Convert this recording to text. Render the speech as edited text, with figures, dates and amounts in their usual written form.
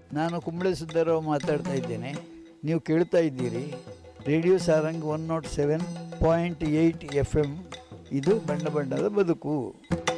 ನಾನು ಕುಂಬಳೆ ಸುಂದರರಾವ್ ಮಾತಾಡ್ತಾ ಇದ್ದೇನೆ. ನೀವು ಕೇಳ್ತಾ ಇದ್ದೀರಿ ರೇಡಿಯೋ ಸಾರಂಗ್ 107.8 FM. ಇದು ಬಣ್ಣ ಬಣ್ಣದ ಬದುಕು.